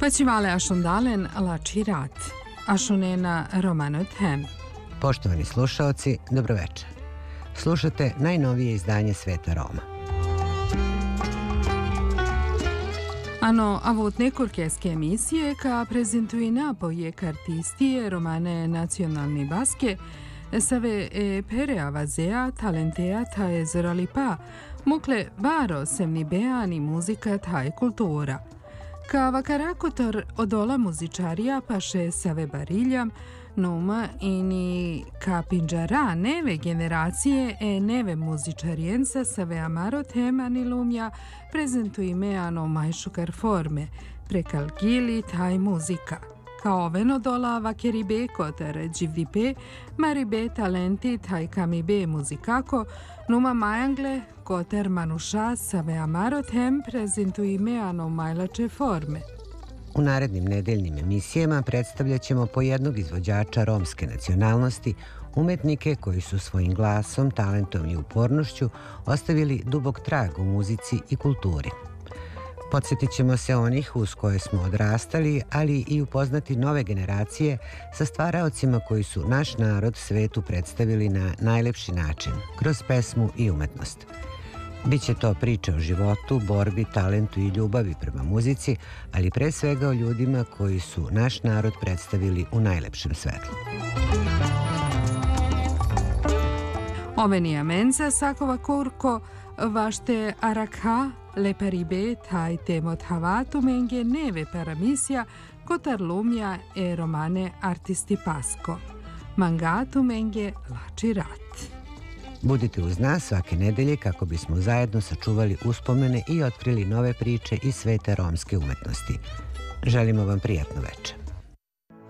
Paćivale ašundalen lači rat, ašunena romanot hem. Poštovani slušaoci, dobroveče. Slušate najnovije izdanje Sveta Roma. Ano, avut nekurkeske emisije ka prezentuje napoje kartistije romane nacionalni baske, save pere avazea talentea tae zoralipa, mukle varo semni beani muzika tae kultura. Ka vakarakotor odola muzičarija paše save bariljam, numa ini ka pinđara neve generacije neve muzičarijenca save amaro tema nilumja prezentuje meano majšukar forme, prekalgili taj muzika. Kao venodola vakeribe kotar dživdipe, maribe talenti taj kamibe muzikako, numa majangle kotar manuša save amaro tem prezentuje meano majlače forme. U narednim nedeljnim emisijama predstavljat ćemo po jednog izvođača romske nacionalnosti, umetnike koji su svojim glasom, talentom i upornošću ostavili dubok trag u muzici i kulturi. Podsjetit ćemo se onih uz koje smo odrastali, ali i upoznati nove generacije sa stvaraocima koji su naš narod svetu predstavili na najlepši način, kroz pesmu i umetnost. Biće to priče o životu, borbi, talentu i ljubavi prema muzici, ali pre svega o ljudima koji su naš narod predstavili u najlepšem svetlu. Ovenia mensa sakova kurko vašte arakha leparibe taj temot havatu menge neve paramisija kotar lumja romane artisti pasko. Mangatu menge lači rat. Budite uz nas svake nedelje kako bismo zajedno sačuvali uspomene i otkrili nove priče iz sveta romske umetnosti. Želimo vam prijatno veče.